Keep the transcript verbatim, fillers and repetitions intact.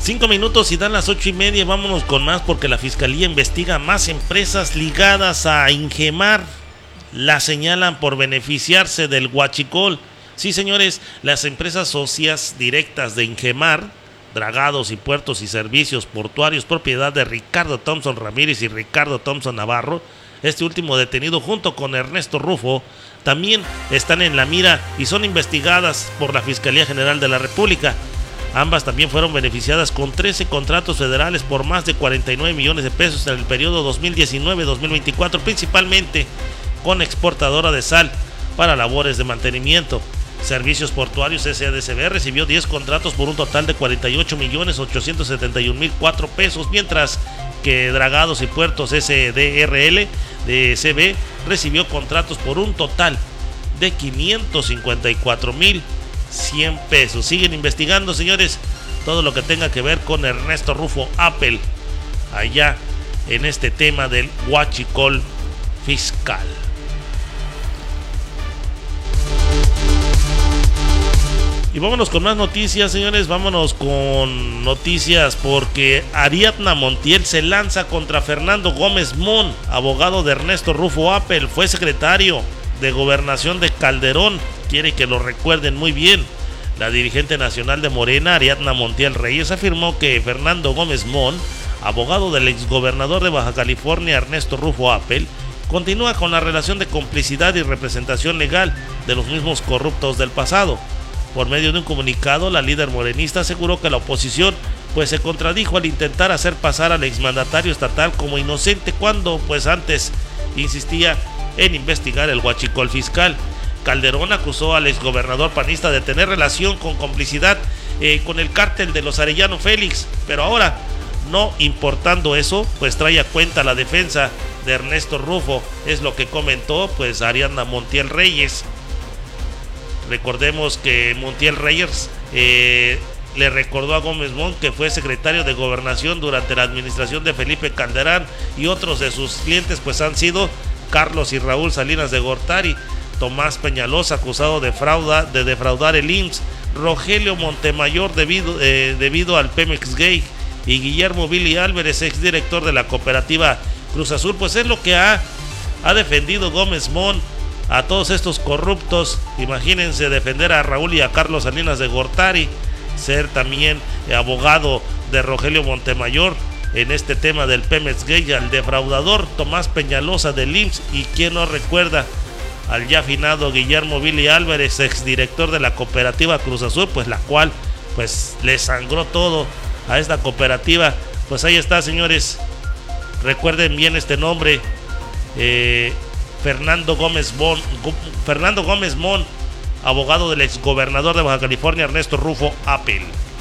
Cinco minutos y dan las ocho y media. Vámonos con más porque la Fiscalía investiga más empresas ligadas a Ingemar. La señalan por beneficiarse del huachicol. Sí, señores, las empresas socias directas de Ingemar, Dragados y Puertos y Servicios Portuarios, propiedad de Ricardo Thompson Ramírez y Ricardo Thompson Navarro, este último detenido junto con Ernesto Rufo, también están en la mira y son investigadas por la Fiscalía General de la República. Ambas también fueron beneficiadas con trece contratos federales por más de cuarenta y nueve millones de pesos en el periodo dos mil diecinueve a dos mil veinticuatro, principalmente con exportadora de sal para labores de mantenimiento. Servicios Portuarios S A D C B recibió diez contratos por un total de cuarenta y ocho millones ochocientos setenta y un mil cuatro pesos, mientras que Dragados y Puertos S D R L de C B recibió contratos por un total de quinientos cincuenta y cuatro mil cien pesos. Siguen investigando, señores, todo lo que tenga que ver con Ernesto Rufo Apple allá en este tema del huachicol fiscal. Y vámonos con más noticias, señores. Vámonos con noticias porque Ariadna Montiel se lanza contra Fernando Gómez Mon, abogado de Ernesto Rufo Apple. Fue secretario de Gobernación de Calderón. Quiere que lo recuerden muy bien. La dirigente nacional de Morena, Ariadna Montiel Reyes, afirmó que Fernando Gómez Mon, abogado del exgobernador de Baja California, Ernesto Rufo Apple, continúa con la relación de complicidad y representación legal de los mismos corruptos del pasado. Por medio de un comunicado, la líder morenista aseguró que la oposición pues se contradijo al intentar hacer pasar al exmandatario estatal como inocente cuando pues antes insistía en investigar el huachicol fiscal. Calderón acusó al exgobernador panista de tener relación con complicidad eh, con el cártel de los Arellano Félix, pero ahora, no importando eso, pues trae a cuenta la defensa de Ernesto Rufo, es lo que comentó pues Ariadna Montiel Reyes. Recordemos que Montiel Reyes eh, le recordó a Gómez Mon que fue secretario de Gobernación durante la administración de Felipe Calderón y otros de sus clientes pues han sido Carlos y Raúl Salinas de Gortari, Tomás Peñalosa acusado de, frauda, de defraudar el I M S S, Rogelio Montemayor debido, eh, debido al Pemex Gay y Guillermo Billy Álvarez, exdirector de la cooperativa Cruz Azul. Pues es lo que ha, ha defendido Gómez Mon a todos estos corruptos. Imagínense defender a Raúl y a Carlos Salinas de Gortari, ser también abogado de Rogelio Montemayor en este tema del Pemex Gay, al defraudador Tomás Peñalosa del I M S S y quien no recuerda al ya afinado Guillermo Billy Álvarez, exdirector de la cooperativa Cruz Azul, pues la cual pues le sangró todo a esta cooperativa. Pues ahí está, señores, recuerden bien este nombre, eh, Fernando Gómez Mon, Fernando Gómez Mon, abogado del exgobernador de Baja California, Ernesto Rufo Apple.